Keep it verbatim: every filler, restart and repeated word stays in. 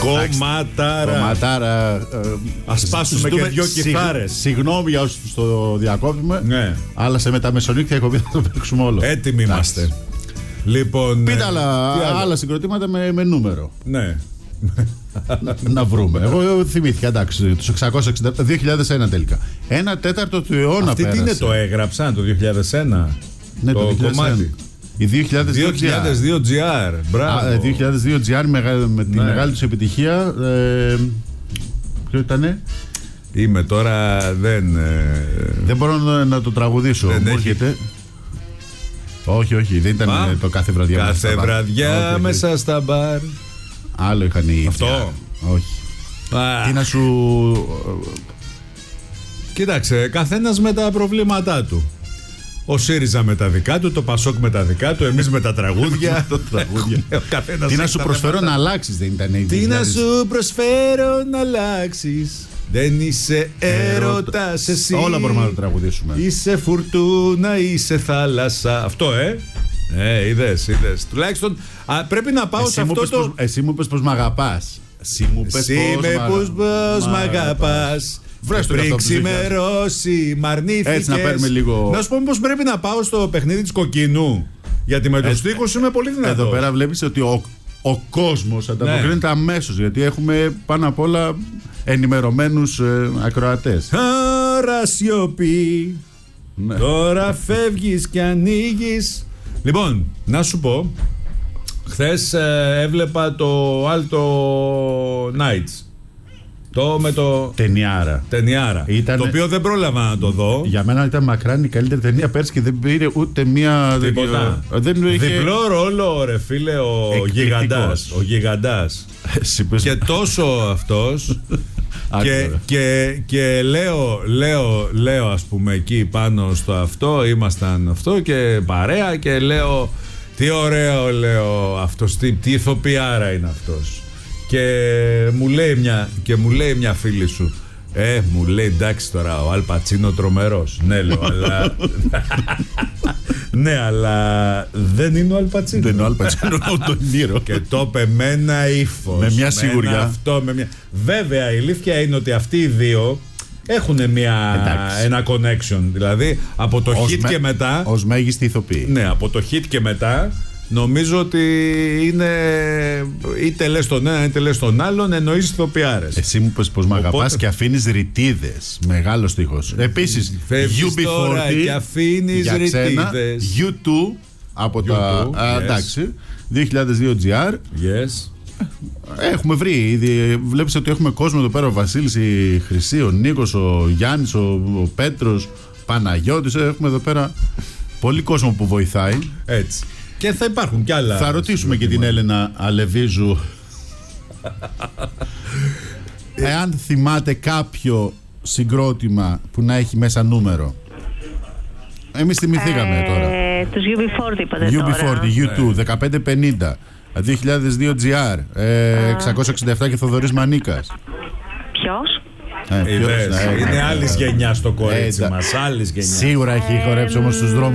Κομματάρα. Κομματάρα. Α σπάσουμε και δυο κιθάρες. Συγγνώμη για όσους το διακόπτουμε. Ναι. Αλλά σε μεταμεσονύχτια εκπομπή θα το παίξουμε όλο. Έτοιμοι είμαστε. Λοιπόν. Πείτε άλλα, άλλα συγκροτήματα με, με νούμερο. Ναι. Να βρούμε. Εγώ θυμήθηκα, εντάξει, τους εξακόσια εξήντα, δύο χιλιάδες ένα τελικά. Ένα τέταρτο του αιώνα αυτή πέρασε. Τι είναι, το έγραψαν το δύο χιλιάδες ένα. Ναι, το, το δύο χιλιάδες ένα. Κομμάτι. Η δύο χιλιάδες δύο τζι αρ. Μπράβο. δύο χιλιάδες δύο τζι αρ με, με τη ναι. μεγάλη τους επιτυχία. Ε, ποιο ήτανε? Είμαι τώρα δεν... Ε, δεν μπορώ να, να το τραγουδήσω. Δεν μου έρχεται. Όχι, όχι, δεν ήταν Α, το κάθε βραδιά. Κάθε βραδιά μέσα όχι, στα μπαρ. Άλλο είχαν οι αυτό. Πια. Όχι. Α. Τι να σου... Κοίταξε, καθένας με τα προβλήματά του. Ο ΣΥΡΙΖΑ με τα δικά του, το ΠΑΣΟΚ με τα δικά του, εμείς με τα τραγούδια. Τι να σου προσφέρω να αλλάξεις, δεν ήταν. Τι να σου προσφέρω να αλλάξεις. Δεν είσαι έρωτας εσύ. Όλα μπορούμε να το τραγουδήσουμε. Είσαι φουρτούνα, είσαι θάλασσα. Αυτό, ε. Ε, είδες, είδες. Τουλάχιστον α, πρέπει να πάω εσύ σε αυτό το... το... Εσύ μου είπες πως μ' αγαπάς. Εσύ μου είπες πως μ' αγαπάς. Πριν ξημερώσει, μ' αρνήθηκες. Έτσι να παίρνουμε λίγο. Να σου πω πως πρέπει να πάω στο παιχνίδι της Κοκκινού. Γιατί με τους στίχους είμαι πολύ δυνατός. Εδώ πέρα βλέπεις ότι ο, ο κόσμος ανταποκρίνεται ναι. αμέσως. Γιατί έχουμε πάνω απ' όλα ενημερωμένους ε, ακροατές. Άρα σιωπή. Ναι. Τώρα φεύγεις και ανοίγεις. Λοιπόν, να σου πω. Χθες ε, έβλεπα το Alto Nights. Το με το. Ταινιάρα. Ταινιάρα. Ήτανε... Το οποίο δεν πρόλαβα να το δω. Για μένα ήταν μακράν η καλύτερη ταινία πέρσι και δεν πήρε ούτε μία. Τίποτα. Δεν είχε... Διπλό ρόλο, ρε φίλε, ο Γιγαντάς. Ο Γιγαντάς. Και τόσο αυτός. και, και, και λέω, λέω, λέω, ας πούμε, εκεί πάνω στο αυτό, ήμασταν αυτό και παρέα και λέω. Τι ωραίο, λέω αυτός. Τι, τι ηθοποιάρα είναι αυτός. Και μου λέει μια, και μου λέει μια φίλη σου, ε, μου λέει εντάξει τώρα ο Αλ Πατσίνο τρομερός. Ναι, λέω, αλλά. Ναι, αλλά δεν είναι ο Αλ Πατσίνο. Δεν είναι ο Αλ Πατσίνο, τον Νίρο. Και το είπε με ένα ύφος. Με μια σιγουριά. Με αυτό, με μια... Βέβαια, η αλήθεια είναι ότι αυτοί οι δύο έχουν μια, ένα connection. Δηλαδή, από το ως hit με, και μετά. Ως μέγιστη ηθοποιή. Ναι, από το hit και μετά. Νομίζω ότι είναι είτε λες τον ένα είτε λες τον άλλον, εννοείς ηθοποιάρες. Εσύ μου πες πως μ' αγαπάς και αφήνεις ρητίδες. Μεγάλος στίχος. Επίσης, φεύγεις τώρα και αφήνεις ρητίδες. γιου τού από τα. Yes. Εντάξει. δύο χιλιάδες δύο τζι αρ. Yes. Έχουμε βρει ήδη. Βλέπεις ότι έχουμε κόσμο εδώ πέρα. Ο Βασίλης, η Χρυσή, ο Νίκος, ο Γιάννης, ο, ο Πέτρος, Παναγιώτης. Έχουμε εδώ πέρα πολύ κόσμο που βοηθάει. Έτσι. Και θα υπάρχουν κι άλλα. Θα ρωτήσουμε και την Έλενα Αλεβίζου εάν θυμάται κάποιο συγκρότημα που να έχει μέσα νούμερο. Εμείς θυμηθήκαμε ε, τώρα. Τους γιου μπι φορτί είπατε γιου μπι τώρα. φορτί, γιου τού, δεκαπέντε πενήντα, δύο χιλιάδες δύο τζι αρ, ε, εξακόσια εξήντα επτά και Θοδωρής Μανίκας. Ποιος? Ε, ποιος, ε, είναι άλλης γενιάς το κορίτσι μας. Άλλης γενιάς. Σίγουρα έχει χορέψει όμως στους δρόμους